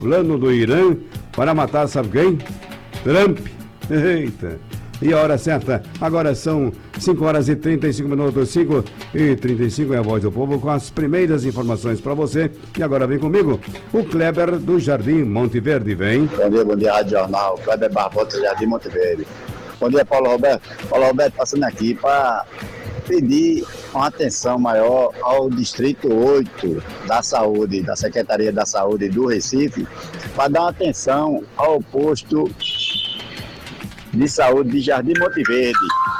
plano do Irã para matar, sabe quem? Trump. Eita. E a hora certa, agora são 5 horas e 35 minutos, 5 e 35 é a Voz do Povo com as primeiras informações para você. E agora vem comigo, o Kleber do Jardim Monte Verde, vem. Bom dia, Rádio Jornal, Kleber Barbosa do Jardim Monte Verde. Bom dia, Paulo Roberto. Paulo Roberto passando aqui para pedir uma atenção maior ao Distrito 8 da Saúde, da Secretaria da Saúde do Recife, para dar uma atenção ao posto de saúde de Jardim Monte Verde.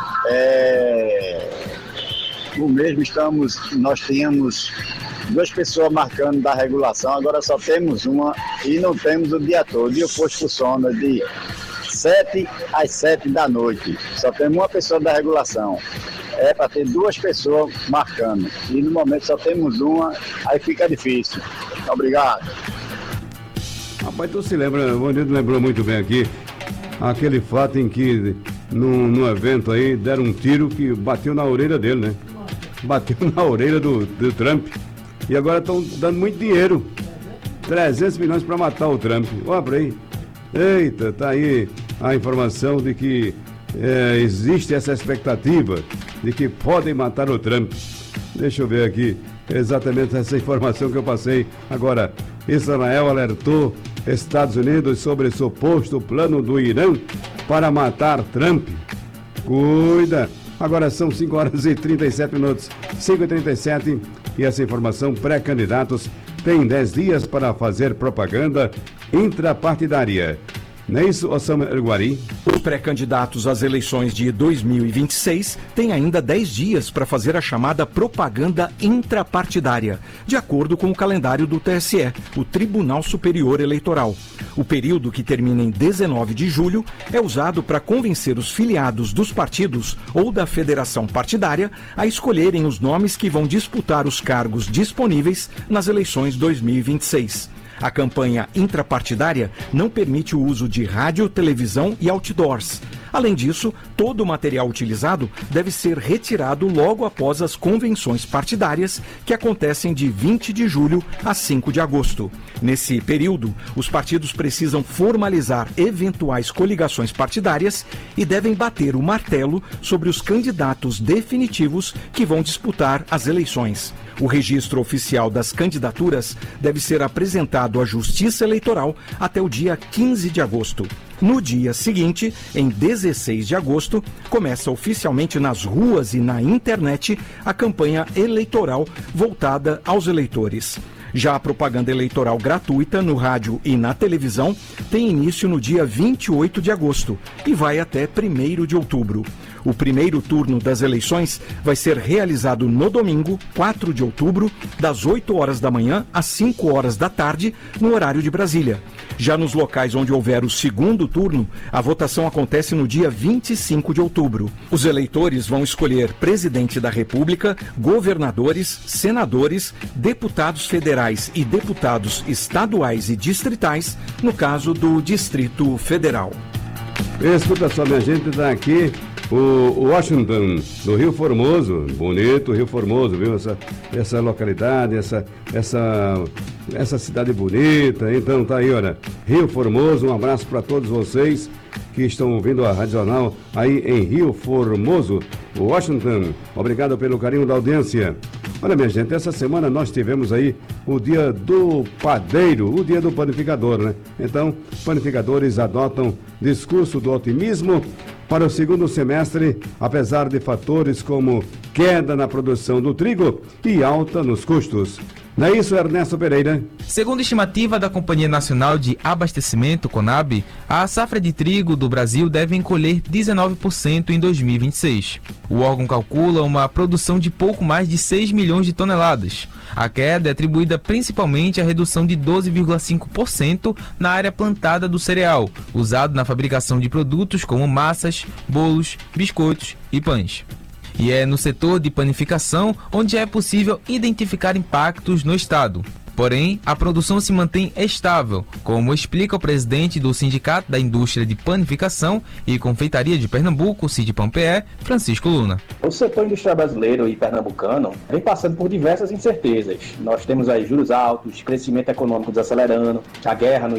O mesmo nós tínhamos 2 pessoas marcando da regulação, agora só temos uma e não temos o dia todo. E o posto funciona de 7 às 7 da noite. Só temos uma pessoa da regulação. É para ter 2 pessoas marcando. E no momento só temos uma, aí fica difícil. Obrigado. Rapaz, tu se lembra, o Bonito lembrou muito bem aqui, aquele fato em que num evento aí deram um tiro que bateu na orelha dele, né? Bateu na orelha do Trump. E agora estão dando muito dinheiro. 300 milhões para matar o Trump. Olha pra aí. Eita, tá aí a informação de que existe essa expectativa de que podem matar o Trump. Deixa eu ver aqui exatamente essa informação que eu passei. Agora, Israel alertou Estados Unidos sobre suposto plano do Irã para matar Trump. Cuida! Agora são 5 horas e 37 minutos, 5h37, e essa informação: pré-candidatos têm 10 dias para fazer propaganda intrapartidária. Não é isso, Osama Erguari? Os pré-candidatos às eleições de 2026 têm ainda 10 dias para fazer a chamada propaganda intrapartidária, de acordo com o calendário do TSE, o Tribunal Superior Eleitoral. O período, que termina em 19 de julho, é usado para convencer os filiados dos partidos ou da federação partidária a escolherem os nomes que vão disputar os cargos disponíveis nas eleições 2026. A campanha intrapartidária não permite o uso de rádio, televisão e outdoors. Além disso, todo o material utilizado deve ser retirado logo após as convenções partidárias, que acontecem de 20 de julho a 5 de agosto. Nesse período, os partidos precisam formalizar eventuais coligações partidárias e devem bater o martelo sobre os candidatos definitivos que vão disputar as eleições. O registro oficial das candidaturas deve ser apresentado à Justiça Eleitoral até o dia 15 de agosto. No dia seguinte, em 16 de agosto, começa oficialmente nas ruas e na internet a campanha eleitoral voltada aos eleitores. Já a propaganda eleitoral gratuita no rádio e na televisão tem início no dia 28 de agosto e vai até 1º de outubro. O primeiro turno das eleições vai ser realizado no domingo, 4 de outubro, das 8 horas da manhã às 5 horas da tarde, no horário de Brasília. Já nos locais onde houver o segundo turno, a votação acontece no dia 25 de outubro. Os eleitores vão escolher presidente da República, governadores, senadores, deputados federais e deputados estaduais e distritais, no caso do Distrito Federal. Escuta só, minha gente, está aqui o Washington, do Rio Formoso. Bonito, Rio Formoso, viu? Essa localidade, essa cidade bonita. Então tá aí, olha, Rio Formoso. Um abraço para todos vocês que estão ouvindo a Rádio Jornal aí em Rio Formoso, Washington. Obrigado pelo carinho da audiência. Olha, minha gente, essa semana nós tivemos aí o dia do padeiro, o dia do panificador, né? Então, panificadores adotam discurso do otimismo para o segundo semestre, apesar de fatores como queda na produção do trigo e alta nos custos. Não é isso, Ernesto Pereira? Segundo a estimativa da Companhia Nacional de Abastecimento, CONAB, a safra de trigo do Brasil deve encolher 19% em 2026. O órgão calcula uma produção de pouco mais de 6 milhões de toneladas. A queda é atribuída principalmente à redução de 12,5% na área plantada do cereal, usado na fabricação de produtos como massas, bolos, biscoitos e pães. E é no setor de panificação onde é possível identificar impactos no estado. Porém, a produção se mantém estável, como explica o presidente do Sindicato da Indústria de Panificação e Confeitaria de Pernambuco, Sindipam-PE, Francisco Luna. O setor industrial brasileiro e pernambucano vem passando por diversas incertezas. Nós temos aí juros altos, crescimento econômico desacelerando, a guerra no